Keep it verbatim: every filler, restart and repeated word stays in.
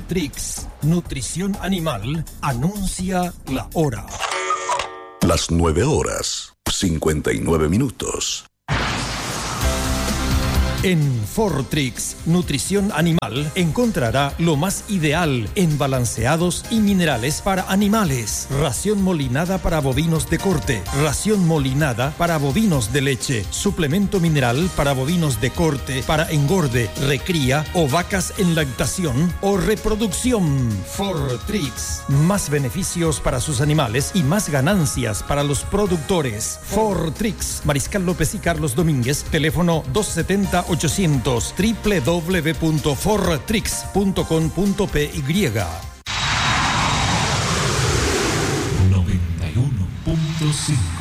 Fortrix, nutrición animal, anuncia la hora. Las nueve horas, cincuenta y nueve minutos. En Fortrix, nutrición animal, encontrará lo más ideal en balanceados y minerales para animales. Ración molinada para bovinos de corte, ración molinada para bovinos de leche, suplemento mineral para bovinos de corte, para engorde, recría o vacas en lactación o reproducción. Fortrix, más beneficios para sus animales y más ganancias para los productores. Fortrix, Mariscal López y Carlos Domínguez, teléfono doscientos setenta ochocientos, doble u doble u doble u punto fortrix punto com punto p y. noventa y uno punto cinco